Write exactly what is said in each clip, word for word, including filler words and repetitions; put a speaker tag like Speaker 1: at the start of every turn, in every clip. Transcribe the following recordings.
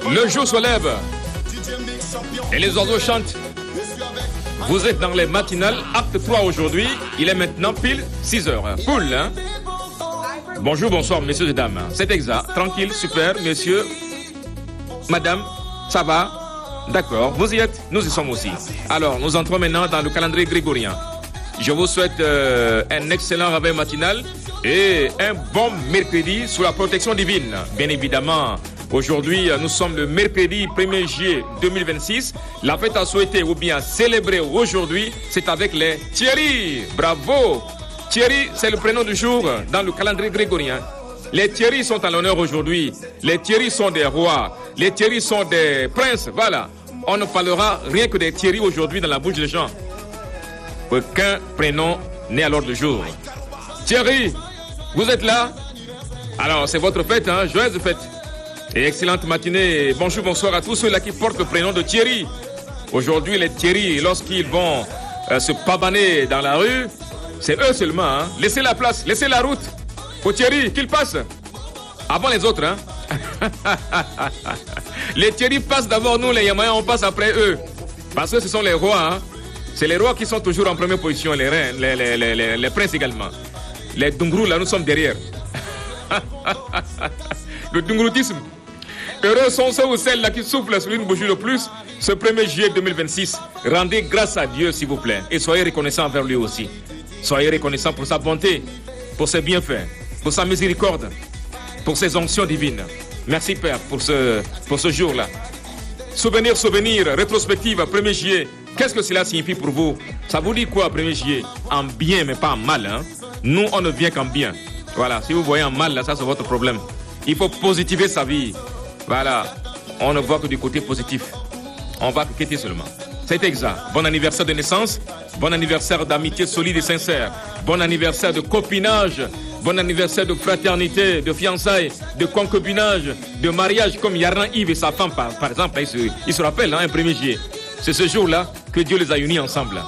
Speaker 1: Le jour se lève et les oiseaux chantent. Vous êtes dans les matinales, acte trois aujourd'hui. Il est maintenant pile six heures. Cool, hein? Bonjour, bonsoir, messieurs et dames. C'est exact. Tranquille, super, messieurs, madame, ça va? D'accord, vous y êtes? Nous y sommes aussi. Alors, nous entrons maintenant dans le calendrier grégorien. Je vous souhaite euh, un excellent réveil matinal et un bon mercredi sous la protection divine. Bien évidemment, aujourd'hui, nous sommes le mercredi premier juillet deux mille vingt-six. La fête à souhaiter ou bien à célébrer aujourd'hui, c'est avec les Thierry. Bravo! Thierry, c'est le prénom du jour dans le calendrier grégorien. Les Thierry sont à l'honneur aujourd'hui. Les Thierry sont des rois. Les Thierry sont des princes. Voilà. On ne parlera rien que des Thierry aujourd'hui dans la bouche des gens. Aucun prénom n'est à l'ordre du jour. Thierry, vous êtes là? Alors, c'est votre fête, hein? Joyeuse fête. Et excellente matinée. Bonjour, bonsoir à tous ceux-là qui portent le prénom de Thierry. Aujourd'hui, les Thierry, lorsqu'ils vont euh, se pavaner dans la rue, c'est eux seulement, hein? Laissez la place, laissez la route aux Thierry, qu'ils passent avant les autres, hein? Les Thierry passent d'abord, nous les Yamayas, on passe après eux. Parce que ce sont les rois, hein? C'est les rois qui sont toujours en première position, les reins, les, les, les, les, les princes également. Les Dungrou, là, nous sommes derrière. Le Dungroutisme. Heureux sont ceux ou celles-là qui soufflent sur une bougie le plus ce premier juillet deux mille vingt-six. Rendez grâce à Dieu, s'il vous plaît, et soyez reconnaissants envers lui aussi. Soyez reconnaissants pour sa bonté, pour ses bienfaits, pour sa miséricorde, pour ses onctions divines. Merci Père pour ce, pour ce jour-là. Souvenir, souvenir, rétrospective, premier juillet. Qu'est-ce que cela signifie pour vous? Ça vous dit quoi, premier juillet? En bien, mais pas en mal, hein? Nous, on ne vient qu'en bien. Voilà, si vous voyez en mal, là, ça c'est votre problème. Il faut positiver sa vie. Voilà, on ne voit que du côté positif. On va quitter seulement. C'est exact. Bon anniversaire de naissance, bon anniversaire d'amitié solide et sincère, bon anniversaire de copinage, bon anniversaire de fraternité, de fiançailles, de concubinage, de mariage, comme Yarnan Yves et sa femme, par, par exemple. Ils se, ils se rappellent, hein, un premier juillet. C'est ce jour-là que Dieu les a unis ensemble.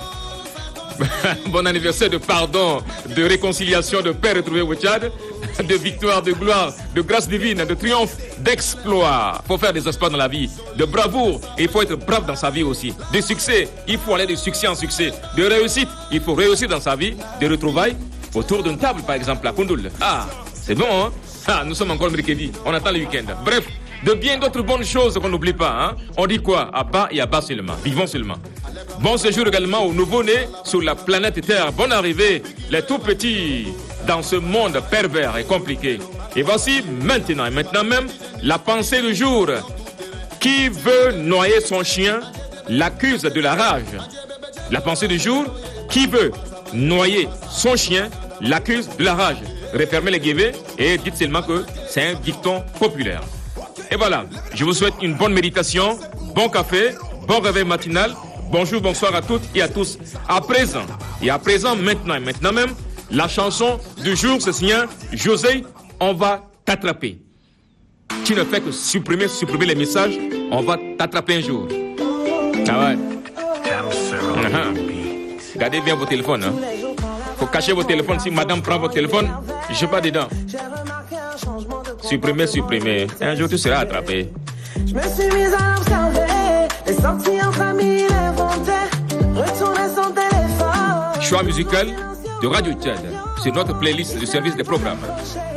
Speaker 1: Bon anniversaire de pardon, de réconciliation, de paix retrouvée au Tchad, de victoire, de gloire, de grâce divine, de triomphe, d'exploit. Il faut faire des exploits dans la vie, de bravoure, et il faut être brave dans sa vie aussi. De succès, il faut aller de succès en succès. De réussite, il faut réussir dans sa vie. De retrouvailles, autour d'une table par exemple, à Koundoul. Ah, c'est bon, hein? Ah, nous sommes encore mercredi, on attend le week-end. Bref, de bien d'autres bonnes choses qu'on n'oublie pas, hein? On dit quoi? À bas et à bas seulement, vivons seulement. Bon séjour également aux nouveau-nés sur la planète Terre. Bonne arrivée, les tout petits, dans ce monde pervers et compliqué. Et voici maintenant, et maintenant même, la pensée du jour. Qui veut noyer son chien l'accuse de la rage. La pensée du jour. Qui veut noyer son chien l'accuse de la rage. Refermez les guillemets et dites seulement que c'est un dicton populaire. Et voilà, je vous souhaite une bonne méditation, bon café, bon réveil matinal. Bonjour, bonsoir à toutes et à tous. À présent, et à présent, maintenant et maintenant même, la chanson du jour se signe José, on va t'attraper. Tu ne fais que supprimer, supprimer les messages, on va t'attraper un jour. Ah ouais. Uh-huh. Gardez bien vos téléphones. Hein. Faut cacher vos téléphones. Si madame prend votre téléphone, je suis pas dedans. Supprimer, supprimer. Un jour tu seras attrapé.
Speaker 2: Je me suis mise à l'observer. Les sorties entre amis, les montées, retourner son téléphone.
Speaker 1: Choix musical de Radio Tchad. C'est notre playlist du service des programmes.